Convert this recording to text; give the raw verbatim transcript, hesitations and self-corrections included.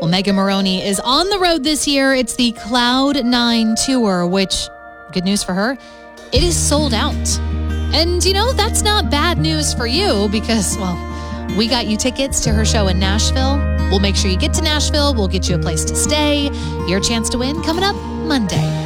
Well, Megan Moroney is on the road this year. It's the Cloud Nine Tour, which, good news for her, it is sold out. And, you know, that's not bad news for you because, well, we got you tickets to her show in Nashville. We'll make sure you get to Nashville. We'll get you a place to stay. Your chance to win coming up Monday.